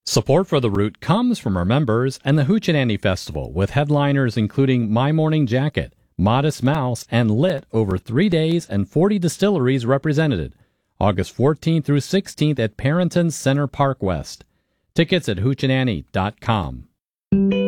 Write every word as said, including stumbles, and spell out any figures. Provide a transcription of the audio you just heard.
Support for The Root comes from our members and the Hoochie Festival, with headliners including My Morning Jacket, Modest Mouse, and Lit over three days and forty distilleries represented. August fourteenth through sixteenth at Parrington Center Park West. Tickets at hoochie nanny dot com.